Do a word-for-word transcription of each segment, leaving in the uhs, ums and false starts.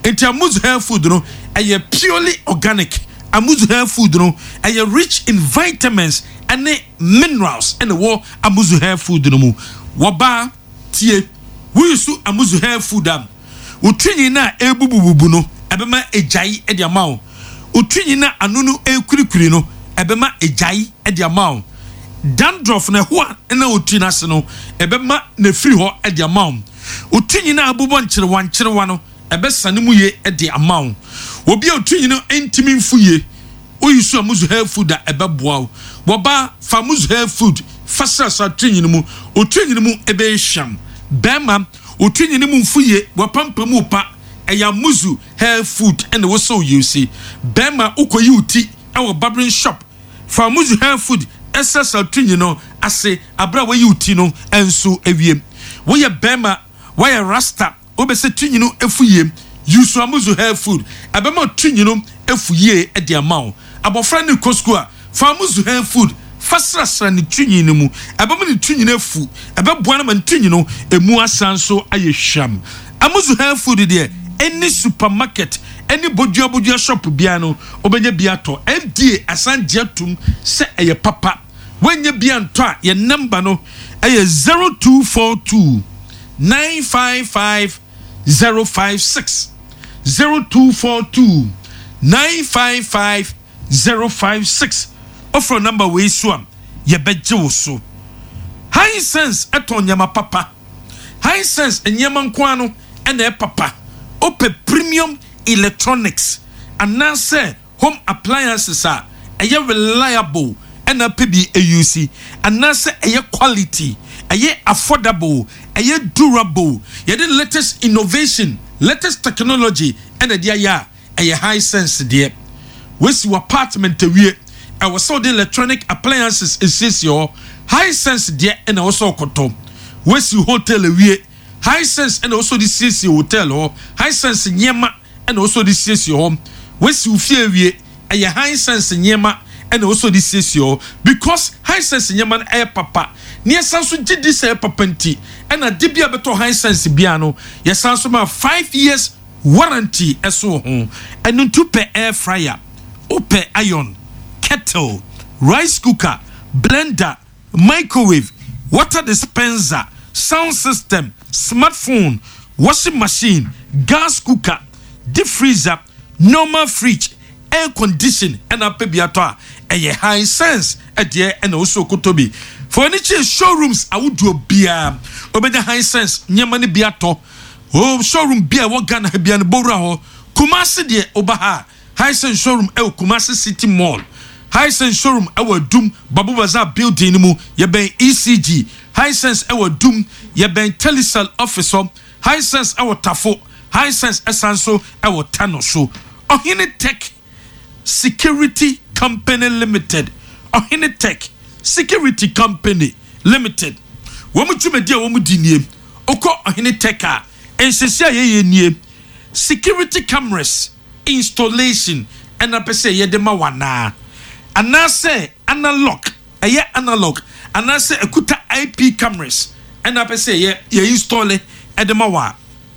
enti Amuzu hair food no eye purely organic. Amuzu hair food no eye rich in vitamins and minerals and the war Amuzu hair food no mu waba tie we use Amuzu hair food am utwinyi na ebubububu no ebema ejai e de amawo utwinyi na anunu ekurikuri no ebema ejai e de amawo dandruff na ho na utwina se no ebema na free ho e de amawo utwinyi na abubo nkyere wankere wa no ebesane mu ye e de amawo obi utwinyi no entimi mfuye oyisu Amuzu hair food a ebeboa woba fa Amuzu hair food fasa sa twinyi no mu utwinyi no mu ebe hwam bema utwinyi no mu mfuye wapampa mu pa eya Amuzu hair food and the so you see bema ukoyi uti our barbering shop for Amuzu hair food essa twinyi no ase abra we uti no enso ewiem we ye bema we ye rasta obese twinyi no efuye use Amuzu hair food abema twinyi no efuye e de amawo abofra ne kosko a for Amuzu hair food fasrasra ne twinyi no mu abema ne twinyi no efu ebeboa na man twinyi no emu asanso aye hwam Amuzu hair food de any supermarket any bodua bodua shop bia no obenya bia to M D A asanje atum se eye papa wenye bia nto a ye number no eye zero two four two nine five five zero five six zero two four two nine five five zero five six offer number we so am ye beje wo so high sense eton nyama papa high sense enyama nko ano ena e papa ope premium electronics and now say home appliances are a reliable and a P B A U C and now say a quality a affordable a durable ye the latest innovation latest technology and a dia a high sense dear we see apartment we I was so the electronic appliances is your high sense dear and also koto we see hotel we high sense and also the C C hotel or high sense nyema and also the C C home we see fear we a high sense nyema and also the C C because high sense nyema na papa near sanso gidi say papa nti and a dibia beto high sense biano yes sanso ma five years warranty eso ho and ntu pe air fryer ope iron kettle rice cooker blender microwave water dispenser sound system smartphone washing machine gas cooker deep freezer normal fridge air condition and a pebiato a high sense at the and also kotobi furniture showrooms I would do bia obeda high sense nyamani biato oh showroom bia what Ghana bia no bora ho Kumasi de obaha high sense showroom e Kumasi City Mall high sense showroom our doom Babu Bazaar building mu ye ben E C G high sense our doom ye ben Telecel officer high sense our tafo high sense esanso our tano so Ohine Tech Security Company Limited Ohine Tech Security Company Limited womu tumedia womu dinie oko Ohine Tech a ensesia ye ye nie security cameras installation and apese ye de ma wana anase analog eye analog anase ekuta I P cameras and apese ye ye install e de ma wa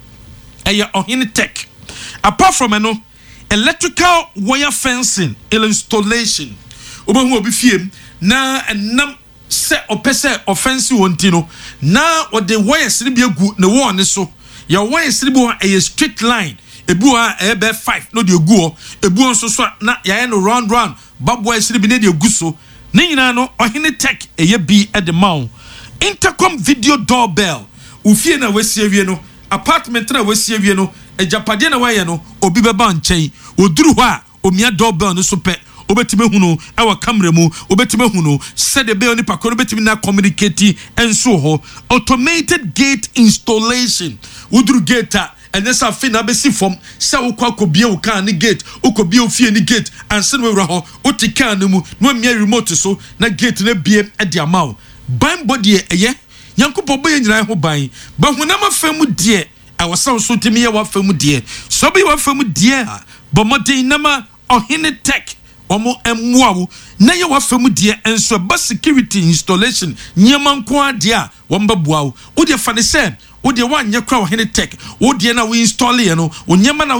eye Ohine Tech apart from eno electrical wire fencing installation obahu obi fiem na enam se opese offensive wontino na o de wires ni bi egu ne won ne so ya wires ni bi ho eye straight line ebu a ebe five no de egu o ebu on so so na ya no round round bab wires ni bi ne de egu so ne nyina no Ohine Tech eye bi e de maw intercom video doorbell ufie na wasie wie no apartment na wasie wie no ejapade na waye no obi beba nchen oduru ho a omia doorbell no so pe obetime hunu ewa camera mu obetime hunu said the bell ni pakoro obetime na communicate enso ho automated gate installation uduru gate and this afi na be si form se ukwa kobie uka ni gate ukobie ofie ni gate anse no wura ho utika na mu no mia remote so na gate na bie e de amaw ban body eye yankopo boye nyina ho ban ba hunama famu de awasa so timi ye wa famu de so be wa famu de bo modern nama Ohine Tech omo emwawo na ye wa famu de enso ba security installation nyema nko ade a womba buawo wo de fa ne se wo de wanye kwa Ohine Tech wo de na we install ye no nyema na